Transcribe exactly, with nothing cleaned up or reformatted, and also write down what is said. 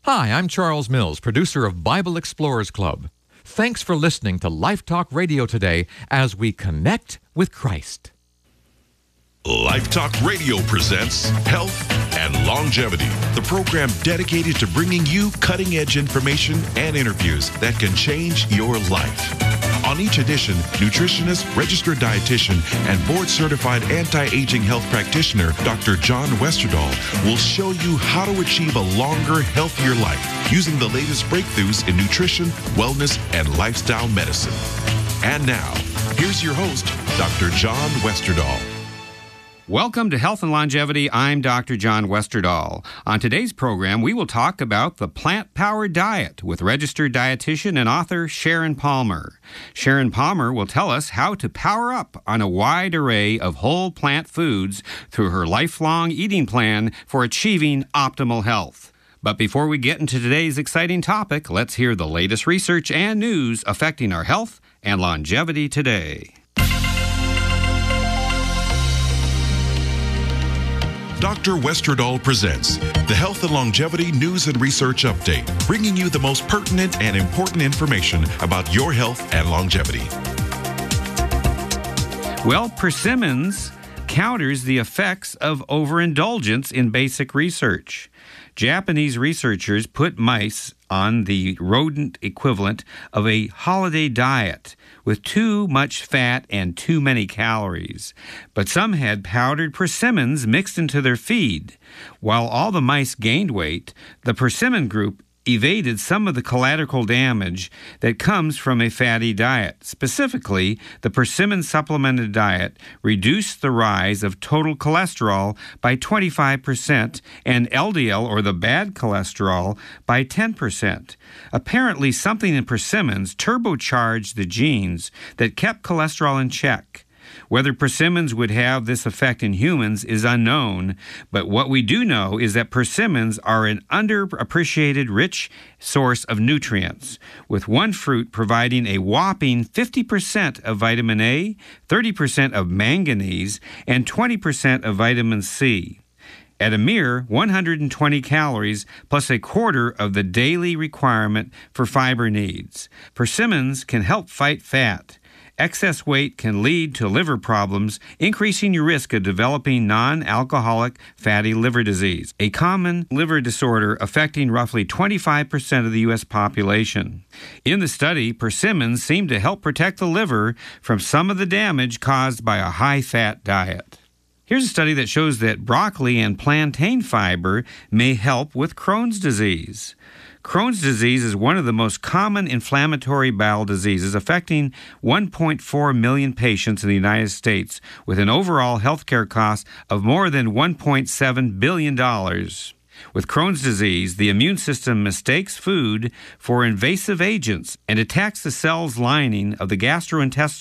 Hi, I'm Charles Mills, producer of Bible Explorers Club. Thanks for listening to Life Talk Radio today as we connect with Christ. Life Talk Radio presents Health and Longevity, the program dedicated to bringing you cutting-edge information and interviews that can change your life. On each edition, nutritionist, registered dietitian, and board-certified anti-aging health practitioner, Doctor John Westerdahl, will show you how to achieve a longer, healthier life using the latest breakthroughs in nutrition, wellness, and lifestyle medicine. And now, here's your host, Doctor John Westerdahl. Welcome to Health and Longevity. I'm Doctor John Westerdahl. On today's program, we will talk about the plant-powered diet with registered dietitian and author Sharon Palmer. Sharon Palmer will tell us how to power up on a wide array of whole plant foods through her lifelong eating plan for achieving optimal health. But before we get into today's exciting topic, let's hear the latest research and news affecting our health and longevity today. Doctor Westerdahl presents the Health and Longevity News and Research Update, bringing you the most pertinent and important information about your health and longevity. Well, persimmons counters the effects of overindulgence in basic research. Japanese researchers put mice on the rodent equivalent of a holiday diet with too much fat and too many calories. But some had powdered persimmons mixed into their feed. While all the mice gained weight, the persimmon group evaded some of the collateral damage that comes from a fatty diet. Specifically, the persimmon supplemented diet reduced the rise of total cholesterol by twenty-five percent and L D L, or the bad cholesterol, by ten percent. Apparently, something in persimmons turbocharged the genes that kept cholesterol in check. Whether persimmons would have this effect in humans is unknown, but what we do know is that persimmons are an underappreciated rich source of nutrients, with one fruit providing a whopping fifty percent of vitamin A, thirty percent of manganese, and twenty percent of vitamin C. At a mere one hundred twenty calories plus a quarter of the daily requirement for fiber needs. Persimmons can help fight fat. Excess weight can lead to liver problems, increasing your risk of developing non-alcoholic fatty liver disease, a common liver disorder affecting roughly twenty-five percent of the U S population. In the study, persimmons seem to help protect the liver from some of the damage caused by a high-fat diet. Here's a study that shows that broccoli and plantain fiber may help with Crohn's disease. Crohn's disease is one of the most common inflammatory bowel diseases, affecting one point four million patients in the United States, with an overall healthcare cost of more than one point seven billion dollars. With Crohn's disease, the immune system mistakes food for invasive agents and attacks the cells lining of the gastrointestinal